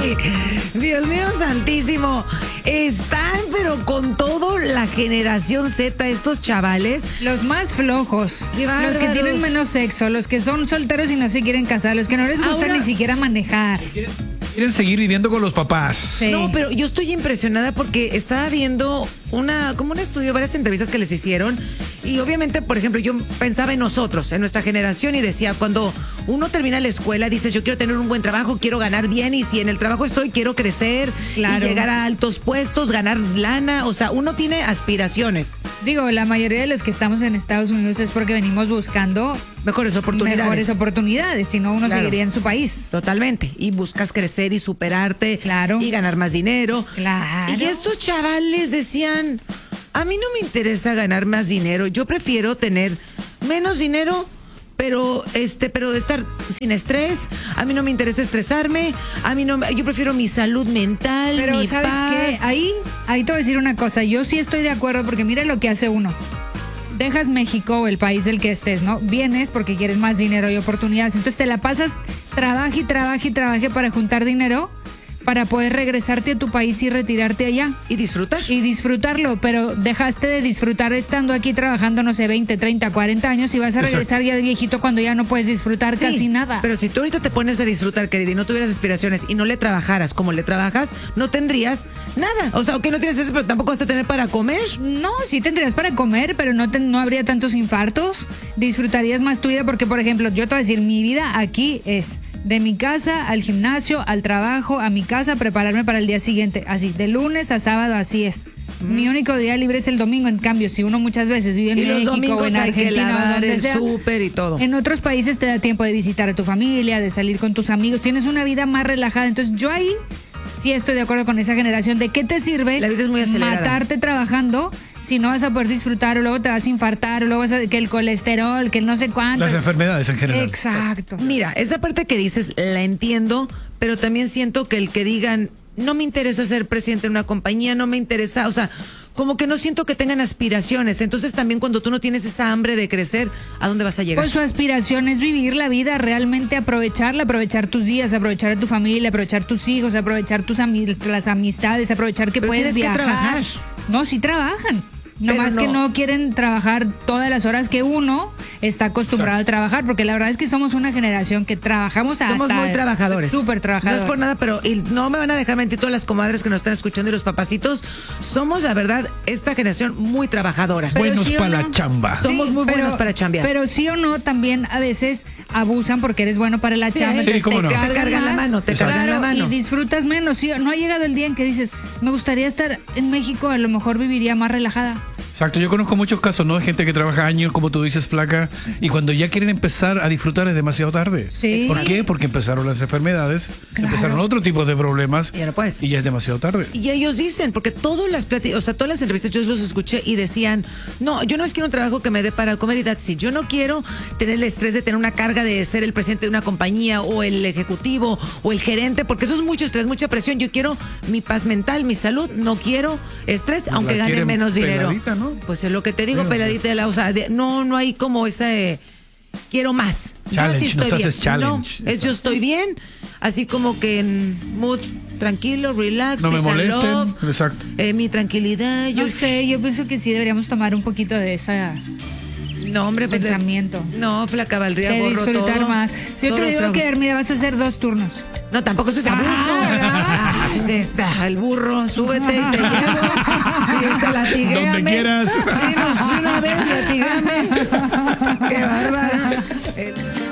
Ay, Dios mío santísimo. Están, pero con todo la generación Z, estos chavales. Los más flojos, ¡Qué los que bárbaros! tienen menos sexo, los que son solteros y no se quieren casar, los que no les gusta Ahora- ni siquiera manejar. Quieren seguir viviendo con los papás. Sí. No, pero yo estoy impresionada porque estaba viendo un estudio, varias entrevistas que les hicieron y obviamente, por ejemplo, yo pensaba en nosotros, en nuestra generación y decía, cuando uno termina la escuela, dices, yo quiero tener un buen trabajo, quiero ganar bien y si en el trabajo estoy, quiero crecer Claro. y llegar a altos puestos, ganar lana, o sea, uno tiene aspiraciones, Digo, la mayoría de los que estamos en Estados Unidos es porque venimos buscando mejores oportunidades. mejores oportunidades, si no uno Claro. seguiría en su país. Totalmente. Y buscas crecer y superarte. Claro. Y ganar más dinero. Claro. Y estos chavales decían, a mí no me interesa ganar más dinero. Yo prefiero tener menos dinero, pero estar sin estrés. A mí no me interesa estresarme. A mí no, yo prefiero mi salud mental, Pero mi ¿sabes paz. qué? Ahí te voy a decir una cosa. Yo sí estoy de acuerdo porque mira lo que hace uno. Dejas México o el país del que estés, ¿no? Vienes porque quieres más dinero y oportunidades. Entonces te la pasas, trabaje y trabaje y trabaje para juntar dinero para poder regresarte a tu país y retirarte allá. Y disfrutar. Y disfrutarlo, pero dejaste de disfrutar estando aquí trabajando, no sé, 20, 30, 40 años y vas a Exacto. regresar ya de viejito cuando ya no puedes disfrutar Sí, casi nada. Pero si tú ahorita te pones a disfrutar, querida, y no tuvieras aspiraciones y no le trabajaras como le trabajas, no tendrías nada. O sea, aunque no tienes eso, pero tampoco vas a tener para comer. No, sí tendrías para comer, pero no habría tantos infartos. Disfrutarías más tu vida porque, por ejemplo, yo te voy a decir, mi vida aquí es de mi casa al gimnasio, al trabajo, a mi casa, prepararme para el día siguiente. Así, de lunes a sábado, así es. Mi único día libre es el domingo. En cambio, si uno muchas veces vive en Y los México o domingos en hay que Argentina o lavar donde el sea, súper y todo. en otros países te da tiempo de visitar a tu familia, de salir con tus amigos. Tienes una vida más relajada. Entonces, yo ahí sí estoy de acuerdo con esa generación. ¿De qué te sirve La vida es muy acelerada. matarte trabajando si no vas a poder disfrutar o luego te vas a infartar o luego que el colesterol, que el no sé cuánto? Las enfermedades en general. Exacto. Mira, esa parte que dices la entiendo, pero también siento que el que digan, no me interesa ser presidente de una compañía, no me interesa, o sea, como que no siento que tengan aspiraciones. Entonces también cuando tú no tienes esa hambre de crecer, ¿a dónde vas a llegar? Pues su aspiración es vivir la vida, realmente aprovecharla, aprovechar tus días, aprovechar a tu familia, aprovechar tus hijos, aprovechar las amistades, aprovechar que Pero puedes tienes que viajar. trabajar. No, sí trabajan. Pero Nomás que no. no quieren trabajar todas las horas que uno está acostumbrado a trabajar, porque la verdad es que somos una generación que trabajamos hasta... Somos muy trabajadores. Súper trabajadores. No es por nada, pero no me van a dejar mentir todas las comadres que nos están escuchando y los papacitos. Somos, la verdad, esta generación muy trabajadora. Pero Buenos sí o para no. la chamba. Somos muy buenos para chambear. Pero sí o no, también a veces abusan porque eres bueno para la Sí, chamba. sí, entonces cómo no. Te cargan la más. mano, te Exacto. cargan la Claro, mano. y disfrutas menos. ¿Sí? No ha llegado el día en que dices, me gustaría estar en México, a lo mejor viviría más relajada. Exacto, yo conozco muchos casos, ¿no? De gente que trabaja años, como tú dices, flaca, y cuando ya quieren empezar a disfrutar es demasiado tarde. Sí. ¿Por qué? Porque empezaron las enfermedades, empezaron otro tipo de problemas, Ya no puedes. y ya es demasiado tarde. Y ellos dicen, porque todas las pláticas, o sea, todas las entrevistas yo los escuché y decían, no, yo no es quiero un trabajo que me dé para comer y that's it. Yo no quiero tener el estrés de tener una carga de ser el presidente de una compañía o el ejecutivo o el gerente, porque eso es mucho estrés, mucha presión. Yo quiero mi paz mental, mi salud, no quiero estrés, aunque La gane quieren menos dinero. peladita, ¿no? Pues es lo que te digo, Bueno, peladita, o sea, no hay como ese quiero más. Challenge, yo sí estoy no te bien. haces challenge. No, es yo Exacto. estoy bien, así como que en mood tranquilo, relax, No me peace and molesten. love. Exacto. Mi tranquilidad, Yo sé, yo pienso que sí deberíamos tomar un poquito de esa no, hombre, pues pensamiento. no, flaca valdría de borro disfrutar todo. más. Si yo todos te los digo tragos. que mira, vas a hacer 2 turnos. No, tampoco eso es abuso. Pues está, el burro, súbete y te llevo. Sí, ahorita latiguéame. Donde quieras. Sí, no, una vez latigame. Qué bárbara.